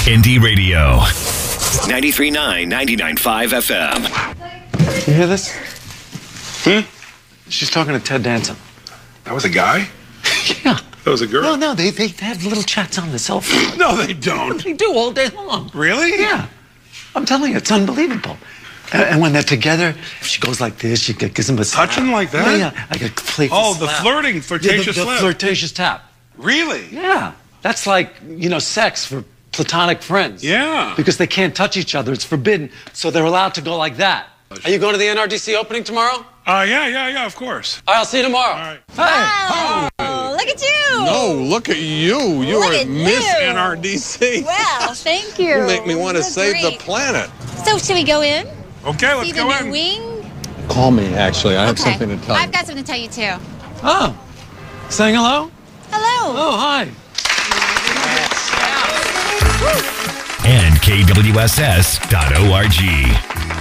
Indie Radio. 93.9, 99.5 FM. You hear this? She's talking to Ted Danson. That was a guy? Yeah. That was a girl? No, they have little chats on the cell phone. No, they don't. They do all day long. Really? Yeah. I'm telling you, it's unbelievable. And when they're together, she goes like this, she gives him a slap. Touching like that? Yeah. Like a playful Oh, the slap. flirting, flirtatious the slap. flirtatious tap. Really? Yeah. That's like, sex for platonic friends. Yeah. Because they can't touch each other. It's forbidden. So they're allowed to go like that. Are you going to the NRDC opening tomorrow? Yeah, of course. All right, I'll see you tomorrow. All right. Hey. Oh, look at you. No, look at you. You Look are at Miss you. NRDC. Well, thank you. You make me want to That's save the great. planet. So, should we go in? Okay, let's See the go new in. wing? Call me, actually. I have Okay. something to tell you. I've got something to tell you, too. Oh. Saying hello? Hello. Oh, hi. And KWSS.org.